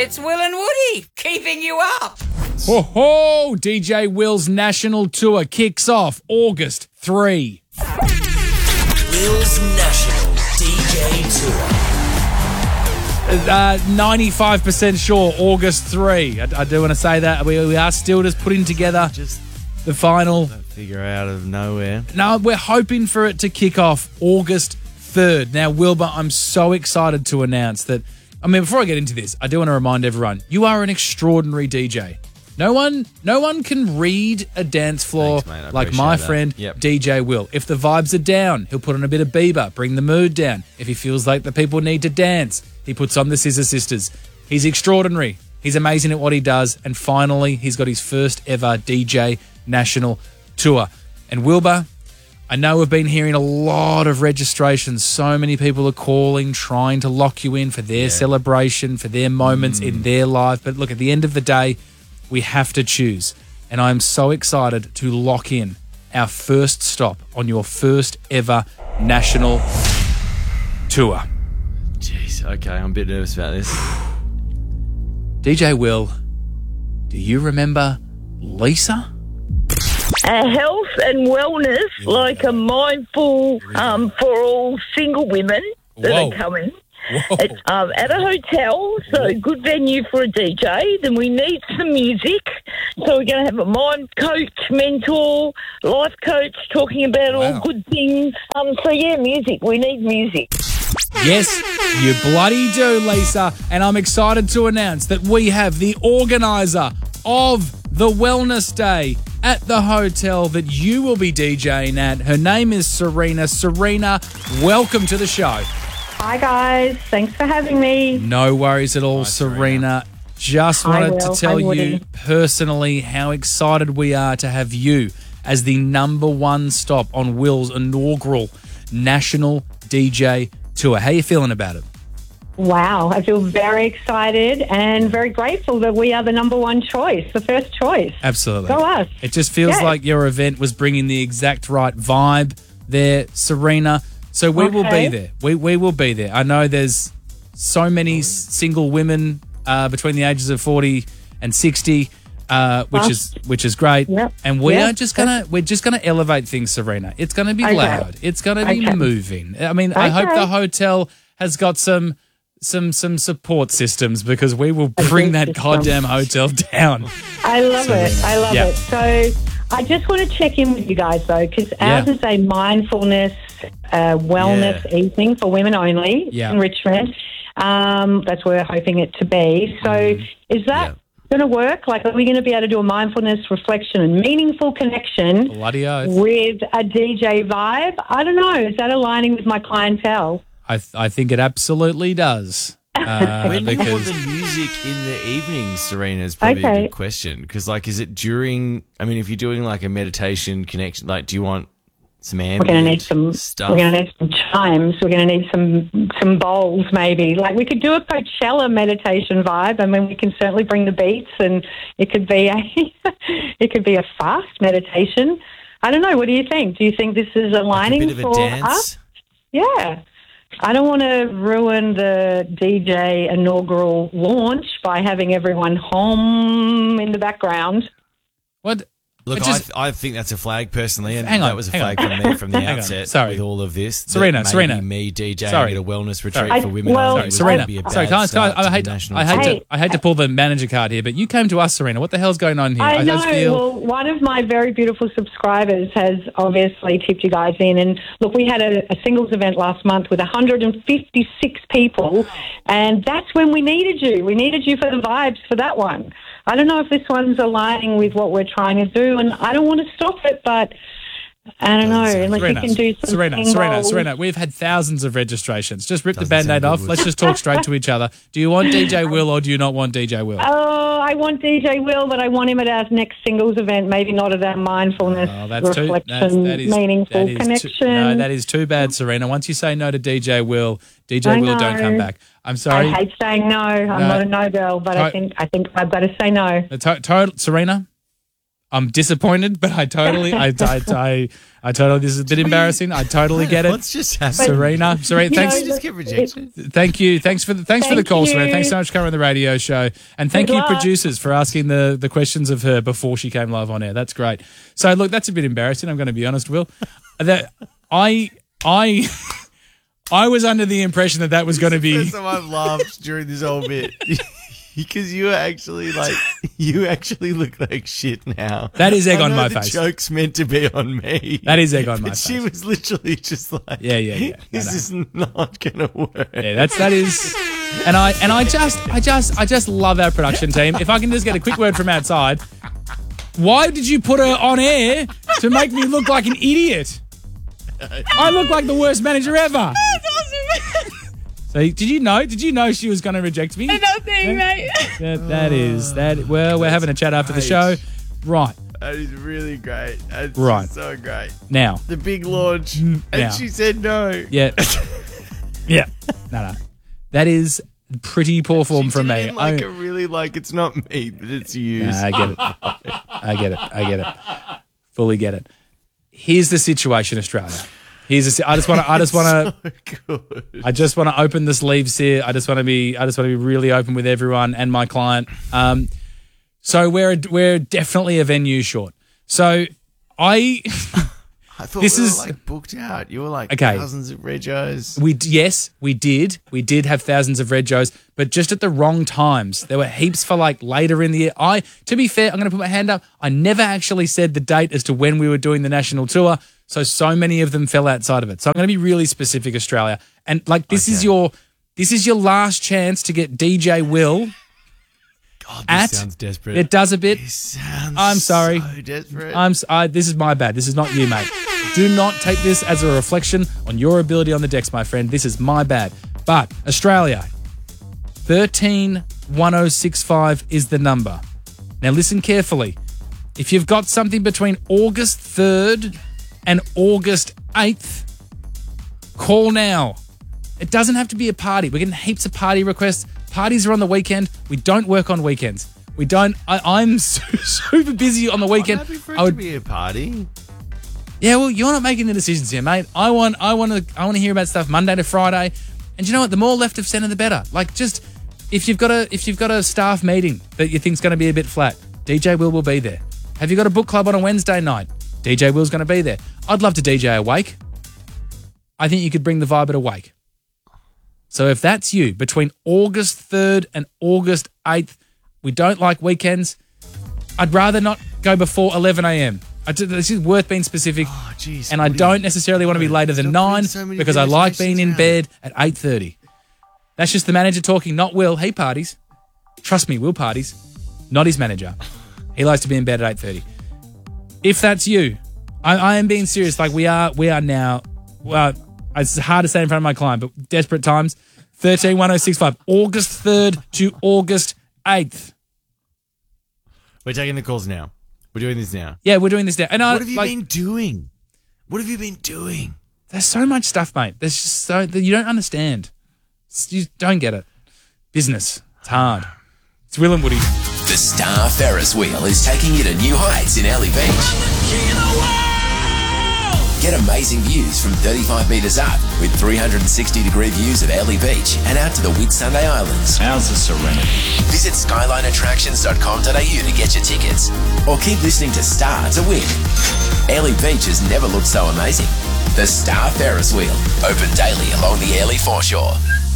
It's Will and Woody keeping you up. Ho ho! DJ Will's national tour kicks off August 3. Will's National DJ Tour. 95% sure August 3. I do want to say that. We are still just putting together the final. Figure out of nowhere. No, we're hoping for it to kick off August 3rd. Now, Wilbur, I'm so excited to announce that. I mean, before I get into this, I do want to remind everyone, you are an extraordinary DJ. No one can read a dance floor Thanks, mate. like my that. friend Yep. DJ Will. If the vibes are down, he'll put on a bit of Bieber, bring the mood down. If he feels like the people need to dance, he puts on the Scissor Sisters. He's extraordinary. He's amazing at what he does. And finally, he's got his first ever DJ national tour. And Wilbur, I know we've been hearing a lot of registrations. So many people are calling, trying to lock you in for their celebration, for their moments in their life. But look, at the end of the day, we have to choose. And I'm so excited to lock in our first stop on your first ever national tour. Jeez, okay, I'm a bit nervous about this. DJ Will, do you remember Lisa? Health and wellness, like a mindful for all single women that Whoa. are coming. Whoa. It's at a hotel, so good venue for a DJ. Then we need some music. So we're going to have a mind coach, mentor, life coach talking about Wow. all good things. Music. We need music. Yes, you bloody do, Lisa. And I'm excited to announce that we have the organiser of the Wellness Day at the hotel that you will be DJing at. Her name is Serena. Serena, welcome to the show. Hi, guys. Thanks for having me. No worries at all, Serena. Just wanted to Will. tell Hi, you Woody. personally how excited we are to have you as the number one stop on Will's inaugural national DJ tour. How you feeling about it? Wow. I feel very excited and very grateful that we are the number one choice, the first choice. Absolutely. Go us. It just feels Yes. like your event was bringing the exact right vibe there, Serena. So we will be Okay. there. We will be there. I know there's so many single women between the ages of 40 and 60, which is great. Yep. And we're Yep. just gonna elevate things, Serena. It's gonna be Okay. loud. It's gonna be Okay. moving. I mean, I hope Okay. the hotel has got some support systems because we will bring that system. goddamn hotel down. I love it. I love Yeah. it. So I just want to check in with you guys, though, because ours Yeah. is a mindfulness wellness evening for women only Yeah. in Richmond. That's where we're hoping it to be. So is that going to work? Like, are we going to be able to do a mindfulness reflection and meaningful connection Bloody oath. with a DJ vibe? I don't know. Is that aligning with my clientele? I think it absolutely does. When more Because the music in the evening, Serena, is probably a Okay. good question. Because, like, is it during, I mean, if you're doing, like, a meditation connection, like, do you want some ambient We're going to need some. stuff? We're going to need some chimes. We're going to need some bowls, maybe. Like, we could do a Coachella meditation vibe, and then we can certainly bring the beats, and it could be a fast meditation. I don't know. What do you think? Do you think this is Like a aligning bit of a for dance? us? Yeah. I don't want to ruin the DJ inaugural launch by having everyone home in the background. what? Look, It just- I think that's a flag personally, and Hang on, that was a hang flag on. from me from the Hang on, outset. sorry. With all of this, that Serena, maybe Serena. me DJing Sorry. at a wellness retreat I- for women. well, only Sorry, would Serena. be a Sorry, bad can I start to hate the to, national I hate tour. to, I hate to pull the manager card here, but you came to us, Serena. What the hell's going on here? I know. just feel Well, one of my very beautiful subscribers has obviously tipped you guys in. And look, we had a singles event last month with 156 people, and that's when we needed you. We needed you for the vibes for that one. I don't know if this one's aligning with what we're trying to do, and I don't want to stop it, but I don't know. Unless you can do some Serena, we've had thousands of registrations. Just rip the Doesn't Band-Aid sound off. good. Let's just talk straight to each other. Do you want DJ Will or do you not want DJ Will? Oh, I want DJ Will, but I want him at our next singles event, maybe not at our mindfulness Oh, that's too, reflection, meaningful connection. No, that is too bad, Serena. Once you say no to DJ Will, DJ I Will don't know. come back. I'm I sorry. hate saying no. I'm not a no girl, but I think I've got to say no. Serena, I'm disappointed, but I totally, this is a bit embarrassing. I totally get it. What's just happened? Serena, You thanks. know, Just get rejected. Thank you. Thanks for the call, Serena. you. Thanks so much for coming on the radio show. And thank Good you, luck. producers, for asking the questions of her before she came live on air. That's great. So, look, that's a bit embarrassing. I'm going to be honest, Will. That I was under the impression that was going to be. First time I've laughed during this whole bit. Because you actually look like shit now. That is egg I on know my the face. Joke's meant to be on me. That is egg on my But face. she was literally just like, Yeah. No, this no. is not gonna work. Yeah, that is, and I just love our production team. If I can just get a quick word from outside, why did you put her on air to make me look like an idiot? I look like the worst manager ever. So did you know she was going to reject me? Nothing, mate. That. Well, we're having a chat after the show, right? That is really great. That's Right. just so great. Now, The big launch. And Now. she said no. yeah, yeah, no. That is pretty poor form from me. Didn't like it really like it's not me, but it's you. Nah, I get it. Fully get it. Here's the situation, Australia. I just want to So good. I just want to open the sleeves here. I just want to be really open with everyone and my client. So we're definitely a venue short. So I thought This we were is- like booked out. You were like Okay. thousands of regos. we did have thousands of red Joes, but just at the wrong times. There were heaps for like later in the year. To be fair, I'm going to put my hand up. I never actually said the date as to when we were doing the national tour. So many of them fell outside of it. So I'm going to be really specific, Australia. And like this is your last chance to get DJ Will. God, At- this sounds desperate. It does a bit. This sounds I'm sorry. so desperate. This is my bad. This is not you, mate. Do not take this as a reflection on your ability on the decks, my friend. This is my bad. But Australia, 131065 is the number. Now listen carefully. If you've got something between August 3rd and August 8th, call now. It doesn't have to be a party. We're getting heaps of party requests. Parties are on the weekend. We don't work on weekends. We don't. I'm super busy on the weekend. I'm happy for it to be a party. Yeah, well, you're not making the decisions here, mate. I want to hear about stuff Monday to Friday, and you know what? The more left of centre, the better. Like, just if you've got a staff meeting that you think's going to be a bit flat, DJ Will be there. Have you got a book club on a Wednesday night? DJ Will's going to be there. I'd love to DJ a wake. I think you could bring the vibe at a wake. So if that's you, between August 3rd and August 8th, we don't like weekends. I'd rather not go before 11 a.m. This is worth being specific. Oh, jeez. And I don't necessarily want to be later than 9 because I like being in bed at 8:30. That's just the manager talking, not Will. He parties. Trust me, Will parties. Not his manager. He likes to be in bed at 8:30. If that's you, I am being serious. Like we are now. Well, it's hard to say in front of my client, but desperate times. 131065. August 3rd to August 8th. We're taking the calls now. We're doing this now. Yeah, we're doing this now. And What have you been doing? What have you been doing? There's so much stuff, mate. There's just so that you don't understand. You don't get it. Business. It's hard. It's Will and Woody. The Star Ferris wheel is taking you to new heights in Early Beach. Get amazing views from 35 metres up with 360-degree views of Early Beach and out to the Whitsunday Islands. How's the serenity? Visit skylineattractions.com.au to get your tickets or keep listening to Star to win. Early Beach has never looked so amazing. The Star Ferris wheel, open daily along the Early foreshore.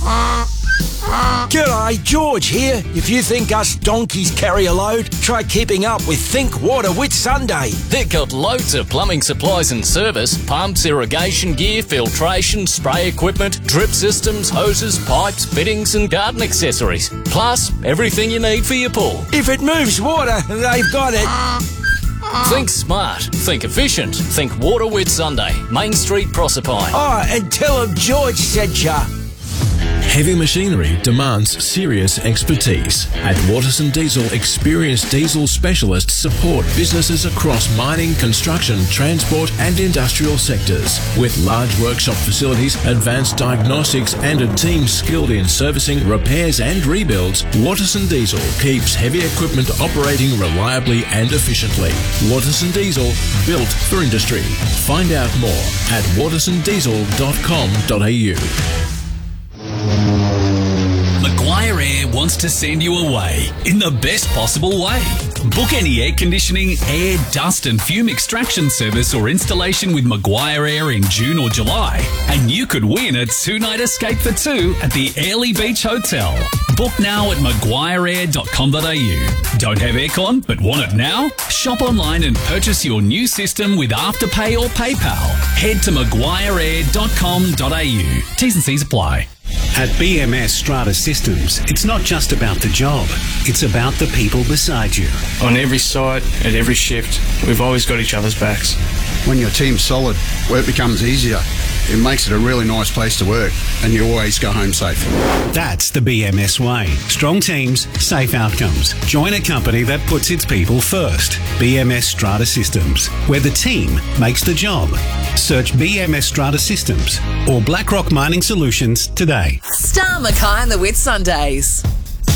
G'day, George here. If you think us donkeys carry a load, try keeping up with Think Water Whitsunday. They've got loads of plumbing supplies and service, pumps, irrigation gear, filtration, spray equipment, drip systems, hoses, pipes, fittings and garden accessories. Plus, everything you need for your pool. If it moves water, they've got it. Think smart, think efficient, think Water Whitsunday, Main Street, Proserpine. Oh, and tell them George said ya. Heavy machinery demands serious expertise. At Waterson Diesel, experienced diesel specialists support businesses across mining, construction, transport and industrial sectors. With large workshop facilities, advanced diagnostics and a team skilled in servicing, repairs and rebuilds, Waterson Diesel keeps heavy equipment operating reliably and efficiently. Waterson Diesel, built for industry. Find out more at watersondiesel.com.au. Maguire Air wants to send you away in the best possible way. Book any air conditioning, air, dust and fume extraction service or installation with Maguire Air in June or July, and you could win a 2-night escape for 2 at the Airlie Beach Hotel. Book now at maguireair.com.au. Don't have aircon but want it now? Shop online and purchase your new system with Afterpay or PayPal. Head to maguireair.com.au. T's and C's apply. At BMS Strata Systems, it's not just about the job, it's about the people beside you. On every site, at every shift, we've always got each other's backs. When your team's solid, work becomes easier. It makes it a really nice place to work, and you always go home safe. That's the BMS way. Strong teams, safe outcomes. Join a company that puts its people first. BMS Strata Systems, where the team makes the job. Search BMS Strata Systems or BlackRock Mining Solutions today. Star Mackay and the Whitsundays.